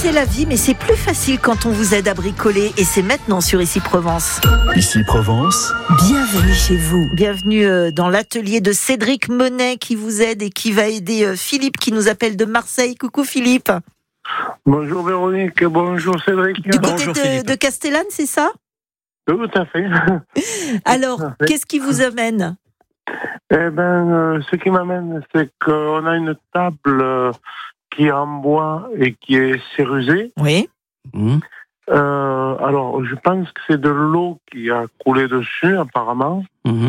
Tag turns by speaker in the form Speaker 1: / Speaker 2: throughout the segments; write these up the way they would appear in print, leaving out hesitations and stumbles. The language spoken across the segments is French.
Speaker 1: c'est la vie, mais c'est plus facile quand on vous aide à bricoler. Et c'est maintenant sur Ici Provence.
Speaker 2: Ici Provence.
Speaker 1: Bienvenue chez vous. Bienvenue dans l'atelier de Cédric Monet qui vous aide et qui va aider Philippe qui nous appelle de Marseille. Coucou Philippe.
Speaker 3: Bonjour Véronique, bonjour Cédric.
Speaker 1: Du côté de Castellane, c'est ça ?
Speaker 3: Tout à fait.
Speaker 1: Alors, qu'est-ce qui vous amène ?
Speaker 3: Ce qui m'amène, c'est qu'on a une table qui est en bois et qui est cérusée.
Speaker 1: Oui.
Speaker 3: Alors, je pense que c'est de l'eau qui a coulé dessus, apparemment.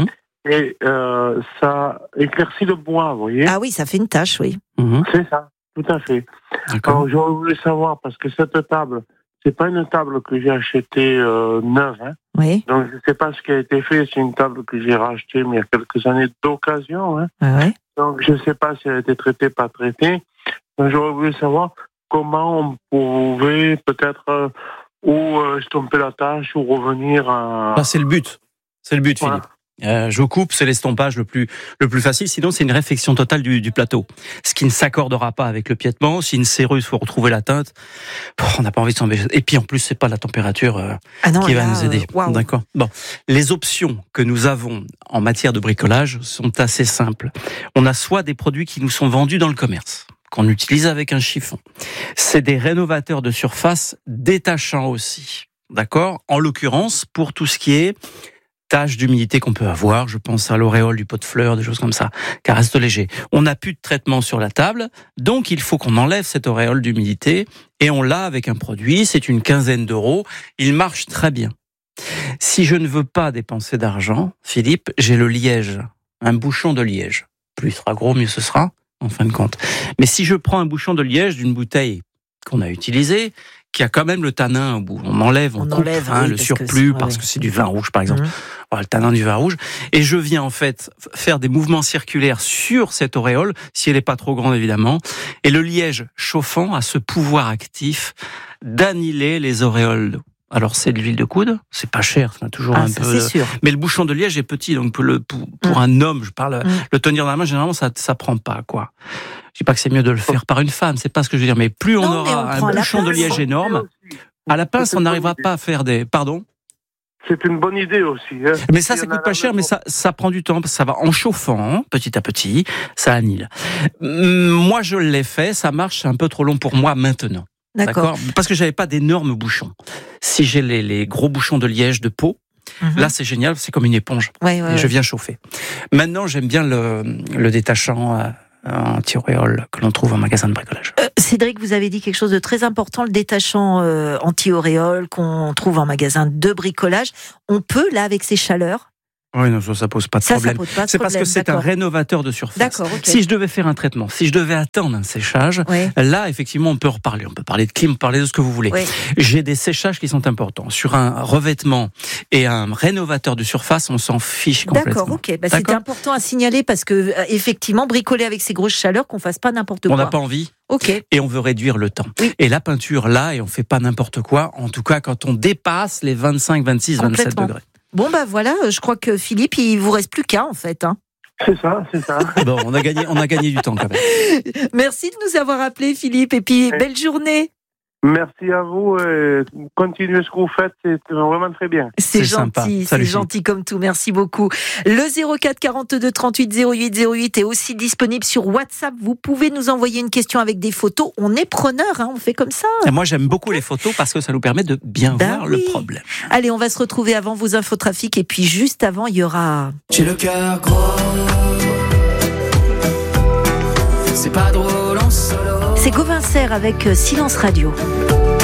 Speaker 3: Et ça éclaircit le bois, vous voyez.
Speaker 1: Ah oui, ça fait une tache, oui.
Speaker 3: C'est ça, tout à fait.
Speaker 2: D'accord.
Speaker 3: Alors, j'aurais voulu savoir, parce que cette table, c'est pas une table que j'ai achetée neuve, hein.
Speaker 1: Oui.
Speaker 3: Donc, je ne sais pas ce qui a été fait. C'est une table que j'ai rachetée il y a quelques années d'occasion, hein.
Speaker 1: Ouais.
Speaker 3: Donc, je ne sais pas si elle a été traitée, pas traitée. Donc, j'aurais voulu savoir comment on pouvait peut-être estomper la tâche ou revenir à...
Speaker 2: C'est le but. C'est le but,
Speaker 3: Voilà.
Speaker 2: Philippe. Je coupe, c'est l'estompage le plus facile. Sinon, c'est une réfection totale du plateau. Ce qui ne s'accordera pas avec le piétement. Si une serrure, faut retrouver la teinte. On n'a pas envie de s'embêter. Et puis, en plus, c'est pas la température qui va nous aider.
Speaker 1: Wow.
Speaker 2: D'accord. Bon. Les options que nous avons en matière de bricolage sont assez simples. On a soit des produits qui nous sont vendus dans le commerce, qu'on utilise avec un chiffon. C'est des rénovateurs de surface détachants aussi. D'accord? En l'occurrence, pour tout ce qui est taches d'humidité qu'on peut avoir, je pense à l'auréole du pot de fleurs, des choses comme ça, qui reste léger. On n'a plus de traitement sur la table, donc il faut qu'on enlève cette auréole d'humidité, et on l'a avec un produit, c'est une quinzaine d'euros, il marche très bien. Si je ne veux pas dépenser d'argent, Philippe, j'ai le liège, un bouchon de liège. Plus il sera gros, mieux ce sera, en fin de compte. Mais si je prends un bouchon de liège d'une bouteille qu'on a utilisée, qui a quand même le tanin au bout. On enlève, on coupe
Speaker 1: oui,
Speaker 2: le surplus parce que c'est du vin rouge, par exemple. Voilà, le tanin du vin rouge. Et je viens, en fait, faire des mouvements circulaires sur cette auréole, si elle n'est pas trop grande, évidemment. Et le liège chauffant a ce pouvoir actif d'annihiler les auréoles d'eau. Alors, c'est de l'huile de coude. C'est pas cher, ça a toujours un peu.
Speaker 1: C'est sûr.
Speaker 2: Mais le bouchon de liège est petit, donc pour un homme, je parle, le tenir dans la main, généralement, ça prend pas, quoi. Je dis pas que c'est mieux de le faire par une femme, c'est pas ce que je veux dire, mais plus on aura un bouchon de liège énorme, à la pince, on n'arrivera pas à faire des... Pardon ?
Speaker 3: C'est une bonne idée aussi, hein.
Speaker 2: Mais ça coûte pas cher, mais ça prend du temps, parce que ça va en chauffant, petit à petit, ça annihile. Moi, je l'ai fait, ça marche, c'est un peu trop long pour moi maintenant. D'accord. Parce que j'avais pas d'énormes bouchons. Si j'ai les gros bouchons de liège de peau, là, c'est génial, c'est comme une éponge. Et je viens chauffer. Maintenant, j'aime bien le détachant anti-auréole que l'on trouve en magasin de bricolage.
Speaker 1: Cédric, vous avez dit quelque chose de très important, le détachant anti-auréole qu'on trouve en magasin de bricolage. On peut, là, avec ces chaleurs?
Speaker 2: Oui, non, ça pose pas de problème. C'est parce que c'est un rénovateur de surface.
Speaker 1: D'accord, okay.
Speaker 2: Si je devais faire un traitement, si je devais attendre un séchage, là, effectivement, on peut reparler. On peut parler de clim, on peut parler de ce que vous voulez. J'ai des séchages qui sont importants. Sur un revêtement et un rénovateur de surface, on s'en fiche complètement.
Speaker 1: D'accord, ok. C'est important à signaler parce que, effectivement, bricoler avec ces grosses chaleurs, qu'on fasse pas n'importe quoi.
Speaker 2: On n'a pas envie.
Speaker 1: Ok.
Speaker 2: Et on veut réduire le temps. Et la peinture, là, et on fait pas n'importe quoi, en tout cas, quand on dépasse les 25, 26, 27 degrés.
Speaker 1: Bon, voilà, je crois que Philippe, il vous reste plus qu'à, en fait. Hein.
Speaker 3: C'est ça.
Speaker 2: Bon, on a gagné du temps, quand même.
Speaker 1: Merci de nous avoir appelés, Philippe, et puis belle journée.
Speaker 3: Merci à vous. Continuez ce que vous faites, c'est vraiment très bien.
Speaker 1: C'est gentil, c'est gentil comme tout. Merci beaucoup. Le 04 42 38 08 08 est aussi disponible sur WhatsApp. Vous pouvez nous envoyer une question avec des photos. On est preneur, on fait comme ça.
Speaker 2: Et moi, j'aime beaucoup les photos parce que ça nous permet de bien voir le problème.
Speaker 1: Allez, on va se retrouver avant vos infotrafics et puis juste avant, il y aura...
Speaker 4: J'ai le cœur gros, c'est pas drôle en solo.
Speaker 1: C'est Gauvin Serre avec Silence Radio.